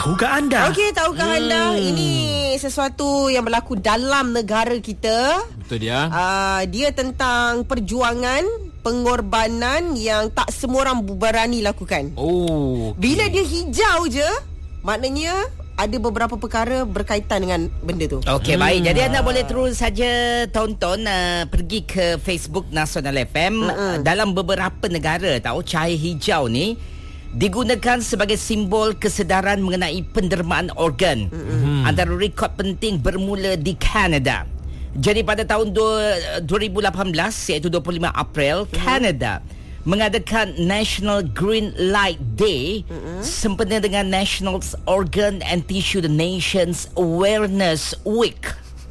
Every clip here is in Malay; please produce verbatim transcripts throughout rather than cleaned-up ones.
Tahukah anda? Okey, tahukah hmm. anda ini sesuatu yang berlaku dalam negara kita? Betul dia. Uh, dia tentang perjuangan, pengorbanan yang tak semua orang berani lakukan. Oh. Okay. Bila dia hijau je, maknanya ada beberapa perkara berkaitan dengan benda tu. Okey, hmm. baik. Jadi anda boleh terus saja tonton uh, pergi ke Facebook Nasional F M. Hmm. Uh, dalam beberapa negara tahu cahaya hijau ni digunakan sebagai simbol kesedaran mengenai pendermaan organ. Mm-hmm. Antara rekod penting bermula di Kanada. Jadi pada tahun dua ribu lapan belas iaitu dua puluh lima April, mm-hmm. Kanada mengadakan National Green Light Day, mm-hmm. sempena dengan National Organ and Tissue Donations Awareness Week.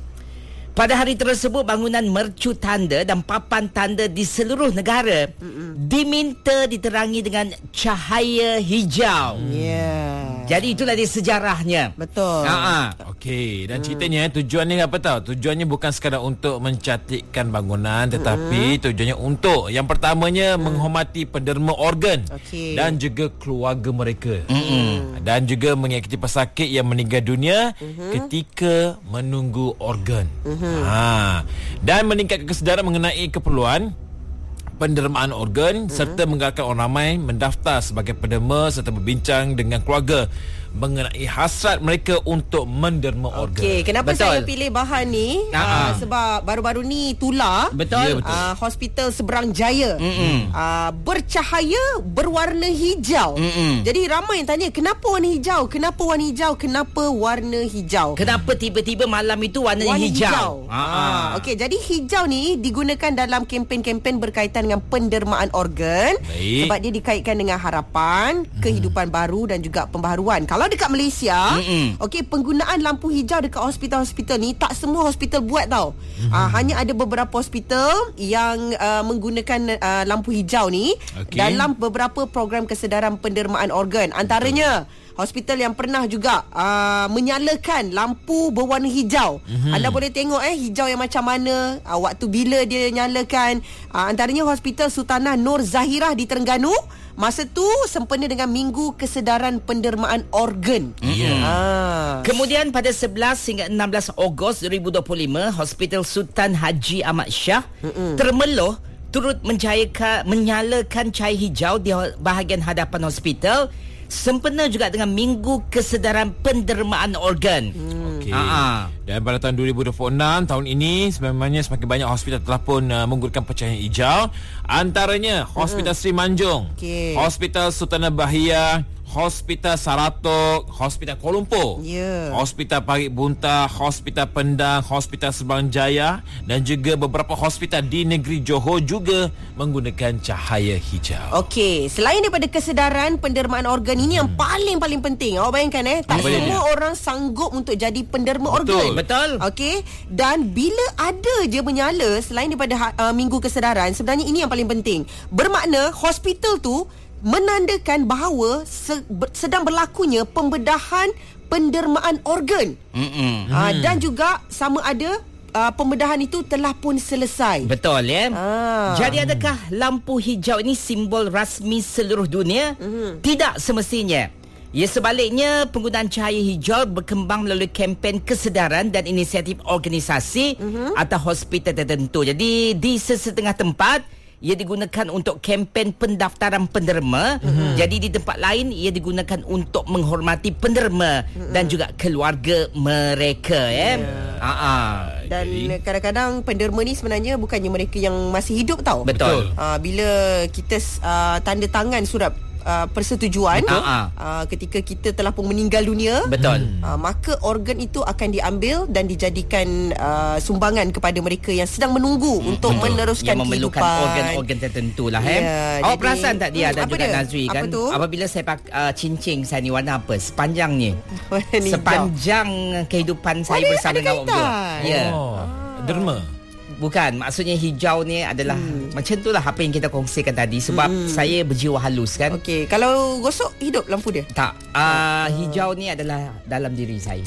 Pada hari tersebut, bangunan mercu tanda dan papan tanda di seluruh negara Mm-mm. diminta diterangi dengan cahaya hijau. Yeah. Jadi itulah dia sejarahnya. Betul. Okey, dan ceritanya tujuannya apa tahu? Tujuannya bukan sekadar untuk mencantikkan bangunan, tetapi mm-hmm. tujuannya untuk yang pertamanya mm. menghormati penderma organ, okay. dan juga keluarga mereka. Mm-hmm. Dan juga mengikuti pesakit yang meninggal dunia mm-hmm. ketika menunggu organ. Mm-hmm. Ha. Dan meningkatkan kesedaran mengenai keperluan pendermaan organ, mm-hmm. serta menggalakkan orang ramai mendaftar sebagai penderma serta berbincang dengan keluarga mengenai hasrat mereka untuk menderma organ. Okey, kenapa Betul. saya pilih bahan ni? Uh, sebab baru-baru ni tular. Betul. Ya, betul. Uh, Hospital Seberang Jaya. Uh, bercahaya berwarna hijau. Mm-mm. Jadi ramai yang tanya, kenapa warna hijau? Kenapa warna hijau? Kenapa warna hijau? Kenapa tiba-tiba malam itu warnanya warna hijau? hijau. Uh, Okey, jadi hijau ni digunakan dalam kempen-kempen berkaitan dengan pendermaan organ. Baik. Sebab dia dikaitkan dengan harapan, mm. kehidupan baru dan juga pembaharuan. Kalau dekat Malaysia, okey, penggunaan lampu hijau dekat hospital-hospital ni tak semua hospital buat tau. Mm-hmm. Uh, hanya ada beberapa hospital yang uh, menggunakan uh, lampu hijau ni okay. dalam beberapa program kesedaran pendermaan organ. Antaranya hospital yang pernah juga uh, menyalakan lampu berwarna hijau. Mm-hmm. Anda boleh tengok eh hijau yang macam mana, uh, waktu bila dia nyalakan. Uh, antaranya Hospital Sultanah Nur Zahirah di Terengganu. Masa tu sempena dengan Minggu Kesedaran Pendermaan Organ. Yeah. Ah. Kemudian pada sebelas hingga enam belas Ogos dua ribu dua puluh lima, Hospital Sultan Haji Ahmad Shah Mm-mm. Temerloh turut menjayakan, menyalakan cahaya hijau di bahagian hadapan hospital sempena juga dengan Minggu Kesedaran Pendermaan Organ. Hmm. Okey. Ha-ha. Dan pada tahun dua ribu dua puluh enam, tahun ini sebenarnya semakin banyak hospital telah pun uh, menggunakan pencahayaan hijau. Antaranya Hospital Sri Manjung, okay. Hospital Sultanah Bahia, Hospital Saratok, Hospital Kuala Lumpur, yeah. Hospital Parit Bunta, Hospital Pendang, Hospital Seberang Jaya dan juga beberapa hospital di negeri Johor juga menggunakan cahaya hijau. Okey, selain daripada kesedaran pendermaan organ ini hmm. yang paling-paling penting. Awak bayangkan eh, tak Betul. semua orang sanggup untuk jadi penderma Betul. organ. Betul. Okey, dan bila ada je menyala selain daripada uh, Minggu Kesedaran, sebenarnya ini yang paling penting. Bermakna hospital tu menandakan bahawa se- sedang berlakunya pembedahan pendermaan organ. Uh, dan juga sama ada uh, pembedahan itu telah pun selesai. Betul ya. Ah. Jadi adakah lampu hijau ini simbol rasmi seluruh dunia? Mm. Tidak semestinya. Ya, sebaliknya penggunaan cahaya hijau berkembang melalui kempen kesedaran dan inisiatif organisasi mm-hmm. atau hospital tertentu. Jadi di sesetengah tempat ia digunakan untuk kempen pendaftaran penderma. Mm-hmm. Jadi di tempat lain ia digunakan untuk menghormati penderma mm-hmm. dan juga keluarga mereka ya. Yeah. Uh-uh. Dan jadi kadang-kadang penderma ni sebenarnya bukannya mereka yang masih hidup tau. Betul. Uh, bila kita uh, tanda tangan surat Uh, persetujuan uh-huh. uh, ketika kita telah pun meninggal dunia, betul, uh, maka organ itu akan diambil dan dijadikan uh, sumbangan kepada mereka yang sedang menunggu hmm, untuk betul. meneruskan yang memerlukan kehidupan. organ-organ tertentu lah eh. Yeah, Awak jadi, perasan tak dia hmm, dan juga dia? Nazri kan, apa tu? Apabila saya pakai uh, cincin saya ni warna apa sepanjangnya warna sepanjang kehidupan saya oh, bersama dengan awak berdua. Ya. Yeah. Oh, derma. Bukan, maksudnya hijau ni adalah hmm. macam itulah apa yang kita kongsikan tadi. Sebab hmm. saya berjiwa halus kan. Okey, kalau gosok hidup lampu dia? Tak, uh, hijau ni adalah dalam diri saya.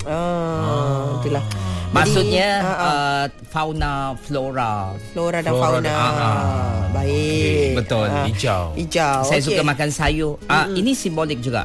Oh, itulah. Maksudnya Jadi, uh, uh, uh, fauna, flora. Flora dan Flora fauna. dan, uh, uh. Baik. Okay, betul. Uh, hijau. Hijau. Saya okay. suka makan sayur. Uh, mm-hmm. Ini simbolik juga.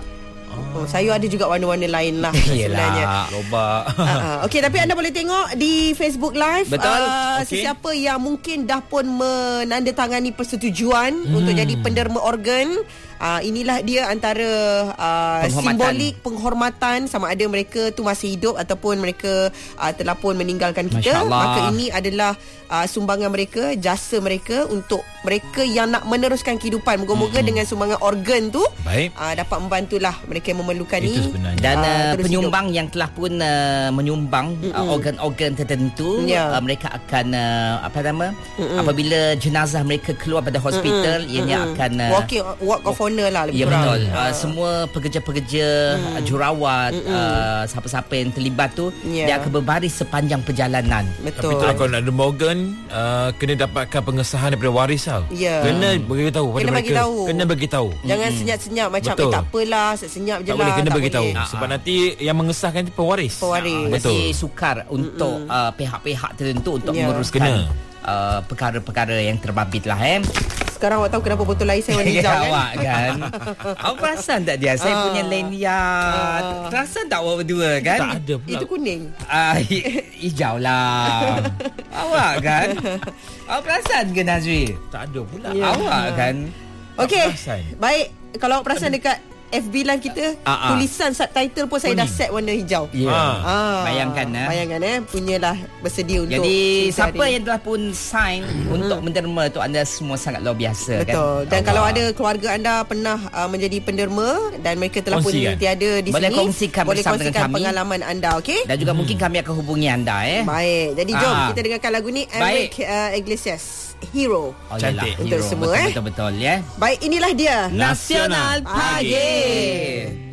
Oh, sayur ada juga warna-warna lain lah sebenarnya. Lobak. Uh, Okey, tapi anda boleh tengok di Facebook Live. Betul. Uh, okay. Sesiapa yang mungkin dah pun menandatangani persetujuan hmm. untuk jadi penderma organ. Uh, inilah dia antara uh, simbolik penghormatan, sama ada mereka tu masih hidup ataupun mereka uh, telah pun meninggalkan kita. Maka ini adalah uh, sumbangan mereka, jasa mereka untuk mereka yang nak meneruskan kehidupan. Moga-moga hmm. dengan sumbangan organ tu uh, dapat membantulah mereka yang memerlukan itu ni. Sebenarnya. Dan uh, penyumbang hidup. Yang telah pun uh, menyumbang uh, organ-organ tertentu, yeah. uh, mereka akan uh, apa nama? Mm-mm. Apabila jenazah mereka keluar pada hospital, Mm-mm. ianya Mm-mm. akan uh, walking walk of honor lah lebih ya, kurang. Betul. Uh, semua pekerja-pekerja, mm. jurawat, uh, siapa-siapa yang terlibat tu, yeah. dia akan berbaris sepanjang perjalanan. Betul. Tapi itulah kalau nak ada organ, uh, kena dapatkan pengesahan daripada waris tau. Yeah. Kena bagi tahu pada kena mereka. Bagi tahu. Kena bagi tahu. Jangan mm. senyap-senyap macam eh, tak apalah, senyap je tak lah. Boleh, kena bagi tahu. Boleh. Sebab nanti yang mengesahkan itu pewaris. Pewaris. Uh, Betul. Mesti sukar untuk uh, pihak-pihak tertentu untuk yeah. menguruskan uh, perkara-perkara yang terbabit lah eh. Sekarang awak tahu kenapa botol air saya warna hijau kan? Awak kan. Awak perasan tak dia? Saya punya lanyard. Perasan tak awak berdua kan? Tak ada pula. Itu kuning. Ah, uh, hijau lah. Awak kan? Awak perasan ke Nazri? Tak ada pula. Ya. Awak kan? Okey. Baik, kalau awak perasan dekat F B live kita, uh-uh. tulisan subtitle pun saya Kuning. dah set warna hijau. Ya. Yeah. Ah. Bayangkan eh. Bayangkan eh, punyalah bersedia untuk. Jadi siapa hari. yang telah pun sign mm-hmm. untuk menderma tu, anda semua sangat luar biasa. Betul. Kan. Dan Allah. Kalau ada keluarga anda pernah uh, menjadi penderma dan mereka telah kongsikan. pun tiada di boleh sini, kongsikan boleh bersama kongsikan dengan kami pengalaman anda, okey? Dan juga hmm. mungkin kami akan hubungi anda eh. Baik. Jadi jom ah. kita dengarkan lagu ni, Eric uh, Iglesias, Hero. Oh, cantik Hero. untuk semua betul, eh. Betul betul ya. Baik, inilah dia Nasional Pagi.